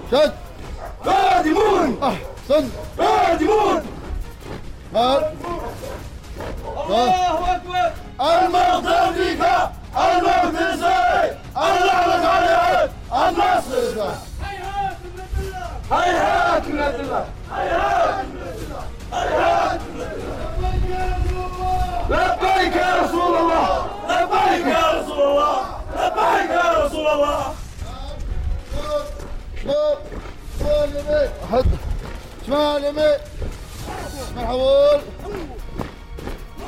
شد قادمون أحسن قادمون. الله أكبر. المغفر فيك الموت نسائي اللعنة عليك النصر. هيهات من الله هيهات من الله هيهات من الله. لبيك يا رسول الله لبيك يا رسول الله لبيك يا رسول الله. شمال يمين شمال يمين شمال حول